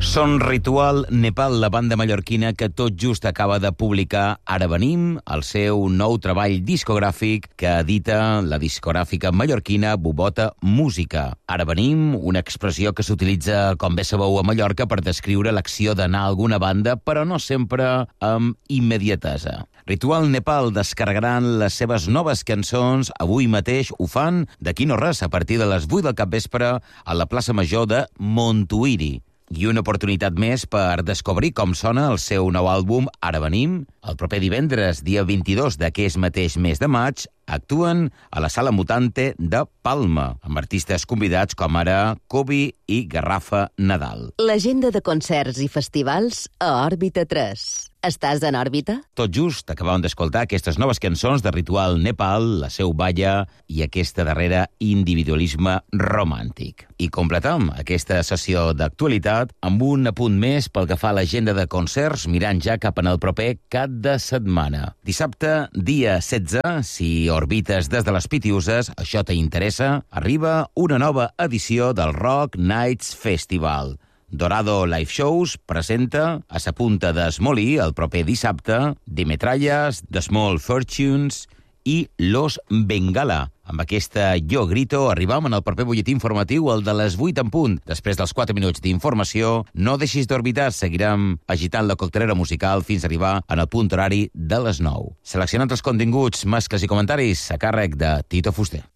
Són Ritual Nepal, la banda mallorquina que tot just acaba de publicar Ara venim, el seu nou treball discogràfic que edita la discogràfica mallorquina Bubota Música. Ara venim, una expressió que s'utilitza, com bé sabeu, a Mallorca per descriure l'acció d'anar a alguna banda, però no sempre amb immediatesa. Ritual Nepal descarregaran les seves noves cançons. Avui mateix ho fan d'aquí no res, a partir de les 8 del capvespre a la plaça Major de Montuïri. I una oportunitat més per descobrir com sona el seu nou àlbum Ara venim. El proper divendres, dia 22 d'aquest mateix mes de maig, actuen a la Sala Mutante de Palma, amb artistes convidats com ara Kobi i Garrafa Nadal. L'agenda de concerts i festivals a Òrbita 3. Estàs en òrbita? Tot just acabàvem d'escoltar aquestes noves cançons de Ritual Nepal, la seu balla i aquesta darrera individualisme romàntic. I completam aquesta sessió d'actualitat amb un apunt més pel que fa a l'agenda de concerts, mirant ja cap en el proper cap de setmana. Dissabte, dia 16, si orbites des de les Pitiuses, això t'interessa, arriba una nova edició del Rock Nights Festival. Dorado Live Shows presenta a sa punta d'Esmolí el proper dissabte Dimetralles, The Small Fortunes i Los Bengala. Amb aquesta Yo Grito arribam en el proper butlletí informatiu, el de les 8 en punt. Després dels 4 minuts d'informació, no deixis d'orbitar, seguirem agitant la coctelera musical fins a arribar en el punt horari de les 9. Seleccionant els continguts, mescles i comentaris a càrrec de Tito Fuster.